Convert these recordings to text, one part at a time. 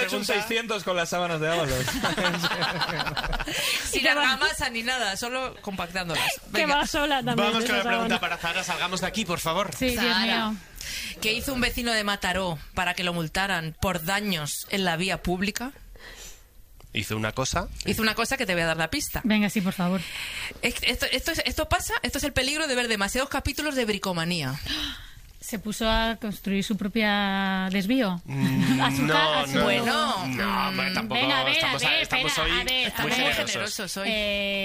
hecho un 600 con las sábanas de Ábalos. Sin argamasa ni nada, solo compactándolas. Que va sola también. Vamos con la esa pregunta sábana. para Zahara. Salgamos de aquí, por favor. Sí, Dios Zahara. mío. ¿Qué hizo un vecino de Mataró para que lo multaran por daños en la vía pública? Hizo una cosa. Hizo una cosa que te voy a dar la pista. Venga, sí, por favor. Esto pasa, esto es el peligro de ver demasiados capítulos de bricomanía. ¿Se puso a construir su propia desvío? A su No, ca- a su- no. Bueno. No, hombre, tampoco. Venga, a ver, estamos espera, hoy a ver, Estamos muy muy generosos. generosos hoy.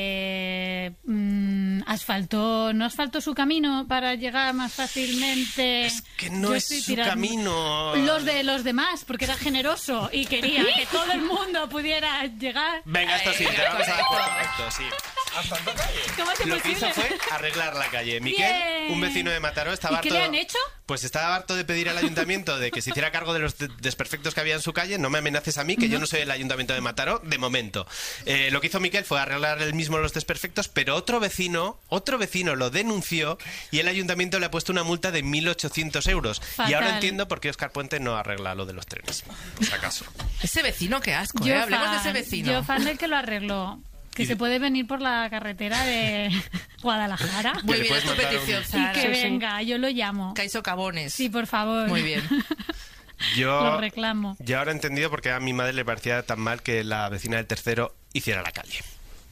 ¿No asfaltó su camino para llegar más fácilmente? Es que no Yo es estoy su tirando- camino. Los de los demás, porque era generoso y quería que todo el mundo pudiera llegar. Venga, esto sí, te vamos a dar por correcto, sí. ¿Cómo es Lo que hizo posible? fue arreglar la calle. Miquel, Bien. un vecino de Mataró, estaba ¿Y qué harto... le han hecho? Pues estaba harto de pedir al ayuntamiento de que se hiciera cargo de los desperfectos que había en su calle. No me amenaces a mí, que yo no soy el ayuntamiento de Mataró, de momento. Lo que hizo Miquel fue arreglar él mismo los desperfectos, pero otro vecino lo denunció y el ayuntamiento le ha puesto una multa de 1.800 euros. Fatal. Y ahora entiendo por qué Óscar Puente no arregla lo de los trenes, por si acaso. Ese vecino, qué asco, ¿eh? Hablemos de ese vecino. Yo fan del que lo arregló. Que se puede venir por la carretera de Guadalajara. Muy le bien, es puedes tu mandar petición, un- Y Zahara. que venga, yo lo llamo. Caiso Cabones. Sí, por favor. Muy bien. Lo reclamo. Yo ahora he entendido por qué a mi madre le parecía tan mal que la vecina del tercero hiciera la calle.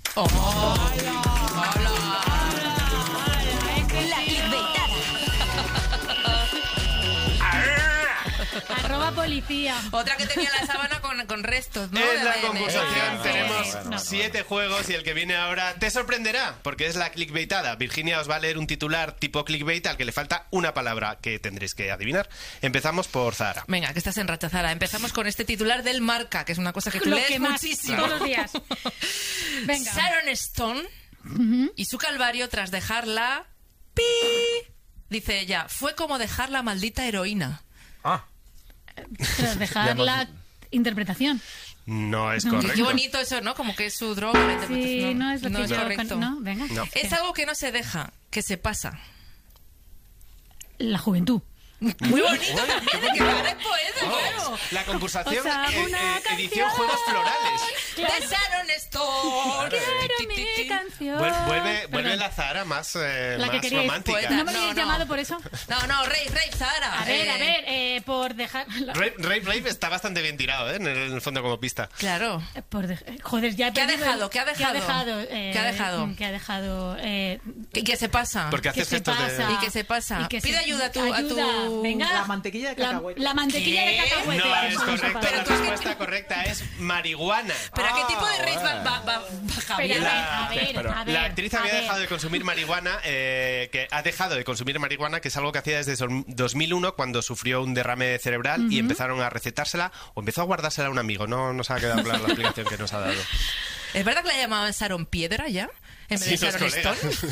Arroba policía. Otra que tenía la sábana con restos, ¿no? Es la De- concursación, de- tenemos No. 7 juegos y el que viene ahora te sorprenderá, porque es la clickbaitada. Virginia os va a leer un titular tipo clickbait al que le falta una palabra que tendréis que adivinar. Empezamos por Zahara. Venga, que estás en racha, Zahara. Empezamos con este titular del Marca, que es una cosa que tú Lo lees que más, muchísimo. todos los días. Venga. Sharon Stone y su calvario tras dejarla... ¡Pi! Dice ella, fue como dejar la maldita heroína. Ah, Tras dejar la interpretación. No es Qué correcto. bonito eso, ¿no? Como que es su droga. la Sí, interpretación. no es lo que yo... correcto. No, venga. No. Es algo que no se deja, que se pasa. La juventud. Muy bonito también, que ahora es poeta, bueno. La concursación, Os hago una edición canción. Juegos Florales. De Sharon Stone. Quiero mi canción. Vuelve Perdón. la Zahara más, La que más queríais. romántica. Poeta. ¿No me No, habéis no. llamado por eso? No, Rave, Zahara. A ver, por dejar... Rave está bastante bien tirado, ¿eh? En el fondo como pista. Claro. Joder, ya he ¿Qué ha perdido- dejado? ¿Qué ha dejado? ¿Qué ha dejado? ¿Qué ha dejado? ¿Qué ha dejado? ¿Y qué se pasa? Porque ¿Qué haces se gestos de... pasa? ¿Y qué se pasa? Y que Pide se- ayuda a tu... Venga. La mantequilla de cacahuete. La mantequilla de ¿Qué? cacahuete. No es Vamos a correcto, pasar. la tú es que- respuesta correcta es marihuana. ¿Pero a qué tipo de rave va Javier? Espera, La- a ver. La actriz había dejado de consumir marihuana, que ha dejado de consumir marihuana, que es algo que hacía desde 2001 cuando sufrió un derrame cerebral y empezaron a recetársela o empezó a guardársela a un amigo. No se ha quedado clara la explicación que nos ha dado. ¿Es verdad que la llamaban Sharon Piedra ya? En vez Sí, de sus Sharon colegas. Stone.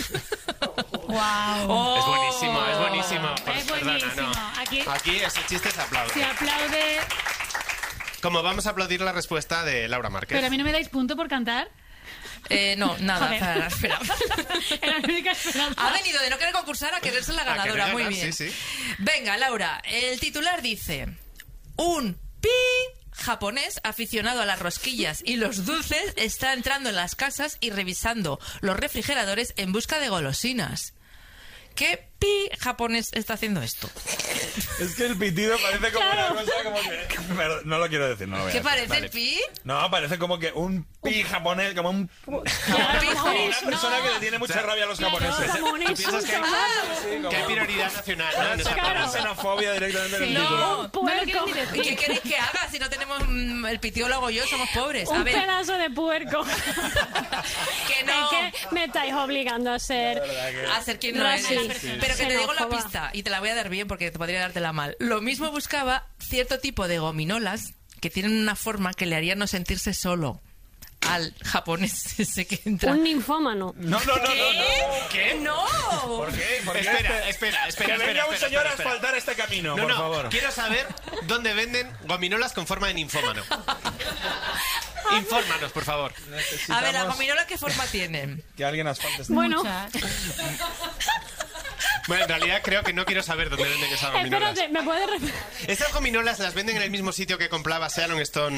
Wow. Es buenísimo, es buenísimo. Es Perdona, buenísimo. no. Aquí ese chiste se aplaude. Se aplaude. Como vamos a aplaudir la respuesta de Laura Márquez. Pero a mí no me dais punto por cantar. No, nada, Joder. Zahara, espera. Era la única esperanza. Ha venido de no querer concursar a querer ser la A querer ganadora. Muy ganar, bien. sí, sí. Venga, Laura, el titular dice: un pi japonés aficionado a las rosquillas y los dulces está entrando en las casas y revisando los refrigeradores en busca de golosinas. ¿Qué pi japonés está haciendo esto? es que el pitido parece como una cosa como que... Pero no lo quiero decir, no lo voy a ¿Qué decir. parece Vale. el pi? No, parece como que un pi japonés, como un... Pi Una persona que le tiene mucha rabia a los japoneses. Como un Tú piensas que insulto. que hay prioridad nacional, ¿no? En esa Una pregunta. xenofobia directamente en el Sí. título. No, No lo quiero ni ¿y decir. qué queréis que haga si no tenemos el pitido lo hago yo? Somos pobres. A Un ver, pedazo de puerco. que no. Es que me estáis obligando a ser... A ser quien no es. Racista. Pero que te digo la Xenófoba. pista y te la voy a dar bien porque te podría dártela mal. Lo mismo buscaba cierto tipo de gominolas que tienen una forma que le haría no sentirse solo al japonés ese que entra. Un ninfómano. No. ¿Qué? ¡No! ¿Por qué? ¿Por qué Espera. Que venga un señor a espera. asfaltar este camino, No, por favor. quiero saber dónde venden gominolas con forma de ninfómano. Infórmanos, por favor. A ver, ¿la gominola qué forma tienen? Que alguien asfalte este... Bueno, Bueno, en realidad creo que no quiero saber dónde venden esas gominolas. espérate, ¿me puedes repetir? Esas gominolas las venden en el mismo sitio que compraba Sharon Stone